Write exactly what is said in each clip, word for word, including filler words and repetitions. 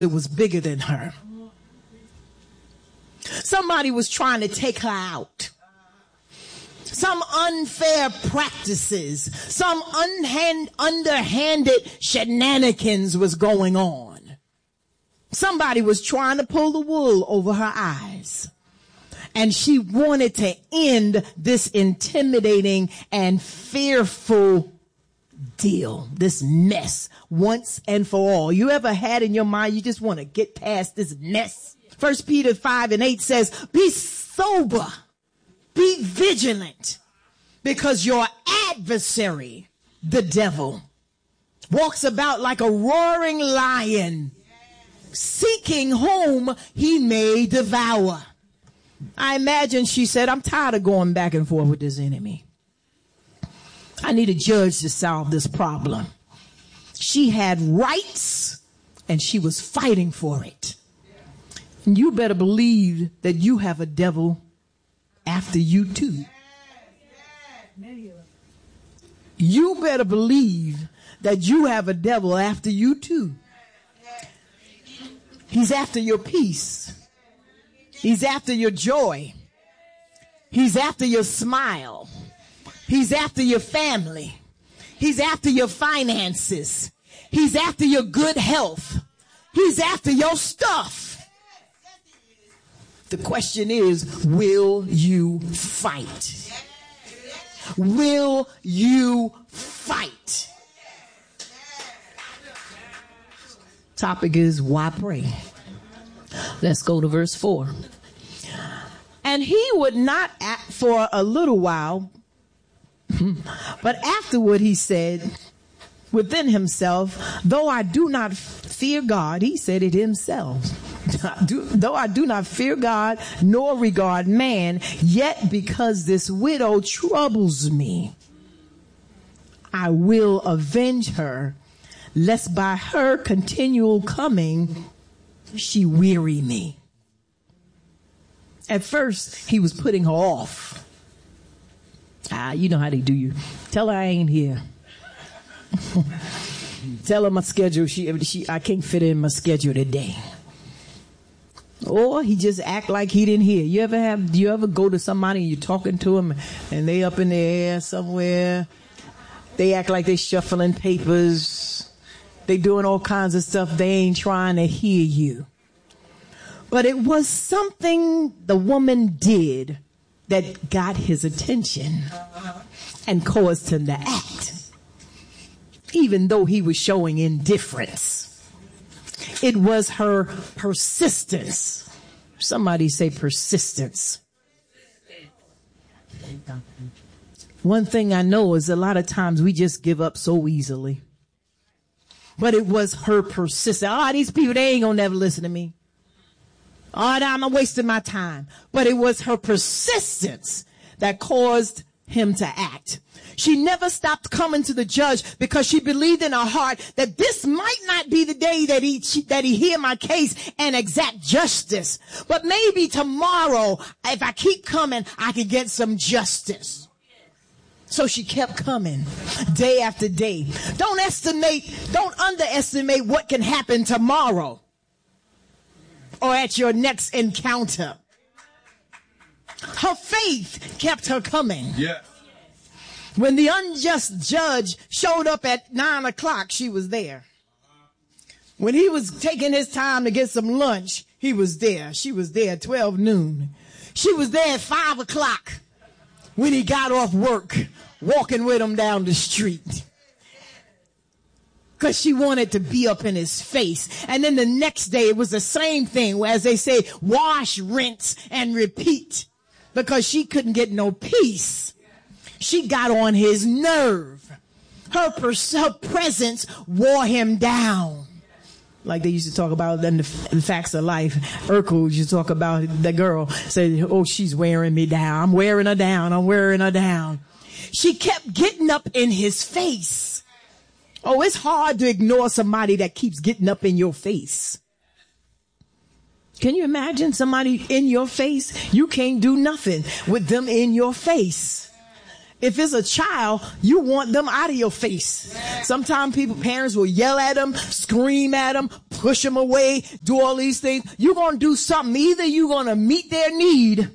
it was bigger than her. Somebody was trying to take her out. Some unfair practices, some unhand, underhanded shenanigans was going on. Somebody was trying to pull the wool over her eyes. And she wanted to end this intimidating and fearful deal, this mess, once and for all. You ever had in your mind, you just want to get past this mess? First Peter five and eight says, be sober, be vigilant, because your adversary, the devil, walks about like a roaring lion, seeking whom he may devour. I imagine she said, I'm tired of going back and forth with this enemy. I need a judge to solve this problem. She had rights and she was fighting for it. And you better believe that you have a devil after you too. You better believe that you have a devil after you too. He's after your peace. He's after your joy. He's after your smile. He's after your family. He's after your finances. He's after your good health. He's after your stuff. The question is, will you fight? Will you fight? Topic is, why pray? Let's go to verse four. And he would not act for a little while, but afterward he said within himself, though I do not fear God, he said it himself, do, though I do not fear God nor regard man, yet because this widow troubles me, I will avenge her, lest by her continual coming she weary me. At first, he was putting her off. Ah, you know how they do you. Tell her I ain't here. Tell her my schedule. She, she, I can't fit in my schedule today. Or he just act like he didn't hear. You ever have? Do you ever go to somebody and you're talking to them and they up in the air somewhere? They act like they shuffling papers. They doing all kinds of stuff. They ain't trying to hear you. But it was something the woman did that got his attention and caused him to act, even though he was showing indifference. It was her persistence. Somebody say persistence. One thing I know is a lot of times we just give up so easily. But it was her persistence. Ah, oh, these people, they ain't gonna never listen to me. Oh, I'm wasting my time. But it was her persistence that caused him to act. She never stopped coming to the judge because she believed in her heart that this might not be the day that he, she, that he hear my case and exact justice. But maybe tomorrow, if I keep coming, I can get some justice. So she kept coming day after day. Don't estimate, don't underestimate what can happen tomorrow or at your next encounter. Her faith kept her coming. Yeah. When the unjust judge showed up at nine o'clock, she was there. When he was taking his time to get some lunch, he was there. She was there at twelve noon. She was there at five o'clock when he got off work, walking with him down the street. Because she wanted to be up in his face. And then the next day, it was the same thing, as they say, wash, rinse, and repeat. Because she couldn't get no peace. She got on his nerve. Her, pers- her presence wore him down. Like they used to talk about in the, the Facts of Life. Urkel used to talk about the girl. Said, oh, she's wearing me down. I'm wearing her down. I'm wearing her down. She kept getting up in his face. Oh, it's hard to ignore somebody that keeps getting up in your face. Can you imagine somebody in your face? You can't do nothing with them in your face. If it's a child, you want them out of your face. Sometimes people, parents will yell at them, scream at them, push them away, do all these things. You're going to do something. Either you're going to meet their need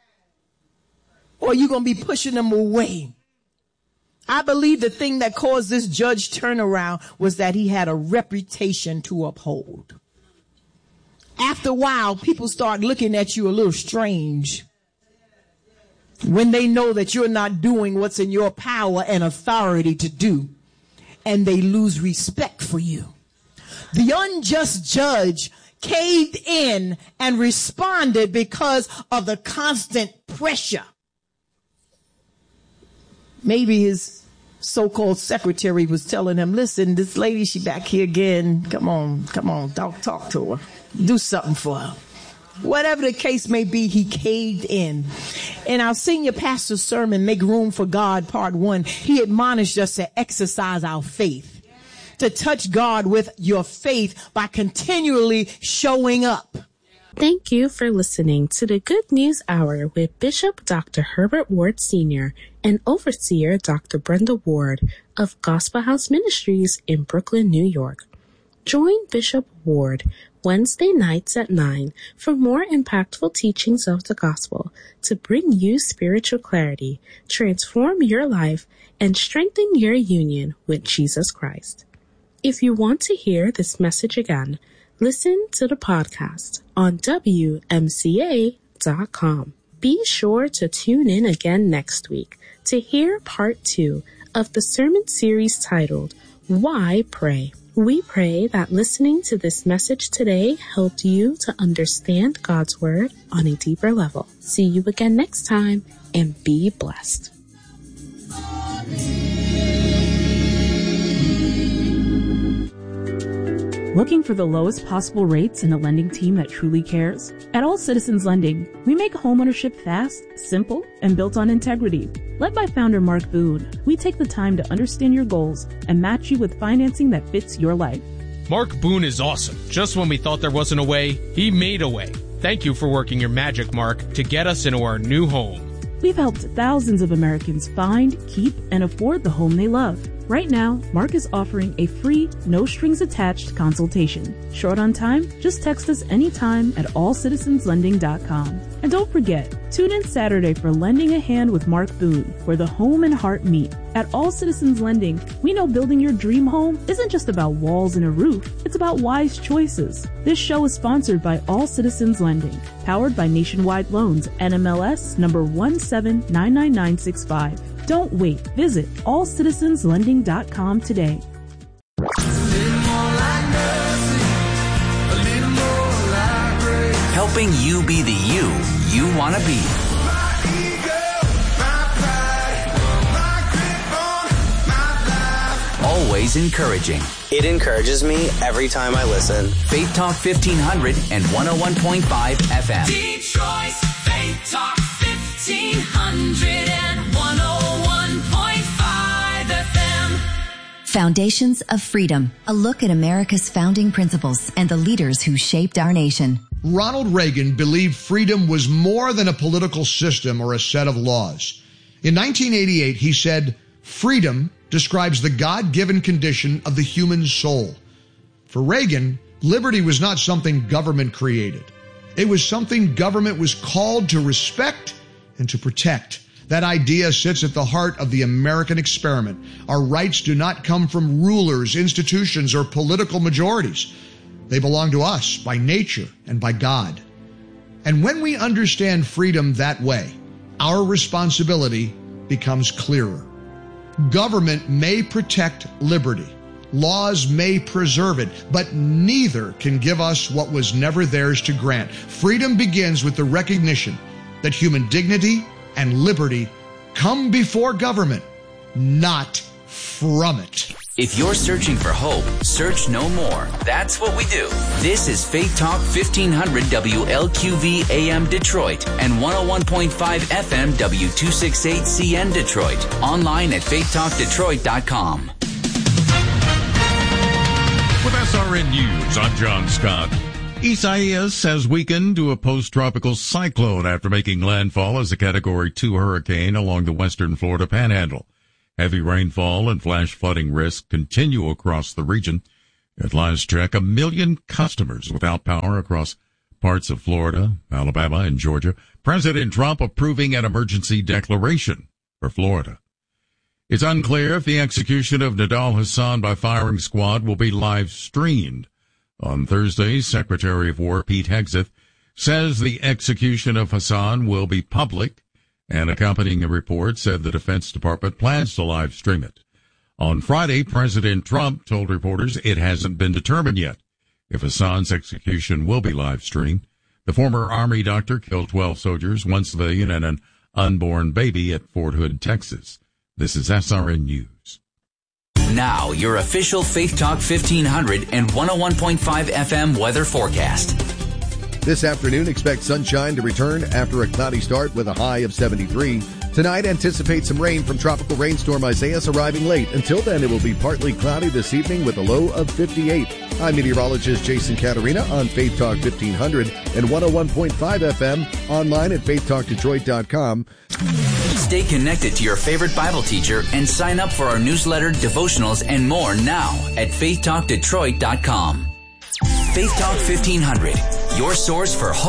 or you're going to be pushing them away. I believe the thing that caused this judge turnaround was that he had a reputation to uphold. After a while, people start looking at you a little strange when they know that you're not doing what's in your power and authority to do, and they lose respect for you. The unjust judge caved in and responded because of the constant pressure. Maybe his so-called secretary was telling him, listen, this lady, she back here again. Come on, come on, talk, talk to her. Do something for her. Whatever the case may be, he caved in. In our senior pastor's sermon, Make Room for God, part one, he admonished us to exercise our faith, to touch God with your faith by continually showing up. Thank you for listening to the Good News Hour with Bishop Doctor Herbert Ward Senior and Overseer Doctor Brenda Ward of Gospel House Ministries in Brooklyn, New York. Join Bishop Ward Wednesday nights at nine for more impactful teachings of the gospel to bring you spiritual clarity, transform your life, and strengthen your union with Jesus Christ. If you want to hear this message again, listen to the podcast on W M C A dot com. Be sure to tune in again next week to hear part two of the sermon series titled, Why Pray? We pray that listening to this message today helped you to understand God's Word on a deeper level. See you again next time, and be blessed. Looking for the lowest possible rates and a lending team that truly cares? At All Citizens Lending, we make homeownership fast, simple, and built on integrity. Led by founder Mark Boone, we take the time to understand your goals and match you with financing that fits your life. Mark Boone is awesome. Just when we thought there wasn't a way, he made a way. Thank you for working your magic, Mark, to get us into our new home. We've helped thousands of Americans find, keep, and afford the home they love. Right now, Mark is offering a free, no-strings-attached consultation. Short on time? Just text us anytime at all citizens lending dot com. And don't forget, tune in Saturday for Lending a Hand with Mark Boone, where the home and heart meet. At All Citizens Lending, we know building your dream home isn't just about walls and a roof. It's about wise choices. This show is sponsored by All Citizens Lending, powered by Nationwide Loans, N M L S number one seven nine nine nine six five. Don't wait. Visit all citizens lending dot com today. Helping you be the you you want to be. Always encouraging. It encourages me every time I listen. Faith Talk fifteen hundred and one oh one point five F M. Detroit's Faith Talk fifteen hundred and one oh one point five F M. Foundations of Freedom, a look at America's founding principles and the leaders who shaped our nation. Ronald Reagan believed freedom was more than a political system or a set of laws. In nineteen eighty-eight, he said, freedom describes the God-given condition of the human soul. For Reagan, liberty was not something government created. It was something government was called to respect and to protect. That idea sits at the heart of the American experiment. Our rights do not come from rulers, institutions, or political majorities. They belong to us by nature and by God. And when we understand freedom that way, our responsibility becomes clearer. Government may protect liberty. Laws may preserve it, but neither can give us what was never theirs to grant. Freedom begins with the recognition that human dignity and liberty come before government, not from it. If you're searching for hope, search no more. That's what we do. This is Faith Talk fifteen hundred W L Q V A M Detroit and one oh one point five F M W two sixty-eight C N Detroit. Online at faith talk detroit dot com. With S R N News, I'm John Scott. Isaias has weakened to a post-tropical cyclone after making landfall as a Category two hurricane along the western Florida panhandle. Heavy rainfall and flash flooding risks continue across the region. At last check, a million customers without power across parts of Florida, Alabama, and Georgia. President Trump approving an emergency declaration for Florida. It's unclear if the execution of Nidal Hasan by firing squad will be live streamed. On Thursday, Secretary of War Pete Hegseth says the execution of Hasan will be public. An accompanying report said the Defense Department plans to live stream it. On Friday, President Trump told reporters it hasn't been determined yet if Hasan's execution will be live streamed. The former Army doctor killed twelve soldiers, one civilian, and an unborn baby at Fort Hood, Texas. This is S R N News. Now, your official Faith Talk fifteen hundred and one oh one point five F M weather forecast. This afternoon, expect sunshine to return after a cloudy start with a high of seventy-three. Tonight, anticipate some rain from tropical rainstorm Isaias arriving late. Until then, it will be partly cloudy this evening with a low of fifty-eight. I'm meteorologist Jason Caterina on Faith Talk fifteen hundred and one oh one point five F M, online at faith talk detroit dot com. Stay connected to your favorite Bible teacher and sign up for our newsletter, devotionals, and more now at faith talk detroit dot com. Faith Talk fifteen hundred, your source for hope.